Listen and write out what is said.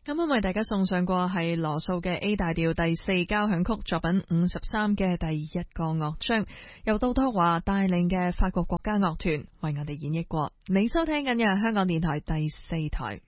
咁為大家送上過係羅素嘅 A 大調第4交響曲作品53嘅第一個樂章，由杜德華帶領嘅法國國家樂團為我哋演繹過。你收聽緊嘅香港電台第4台。